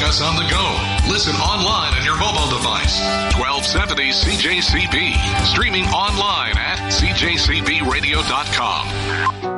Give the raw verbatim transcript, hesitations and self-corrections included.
us on the go. Listen online on your mobile device. twelve seventy C J C B. Streaming online at C J C B radio dot com.